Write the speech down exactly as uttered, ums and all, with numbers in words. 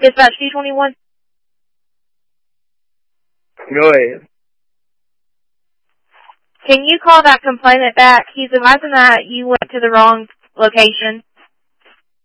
Dispatch D twenty-one. Go ahead. Can you call that complainant back? He's advising that you went to the wrong location.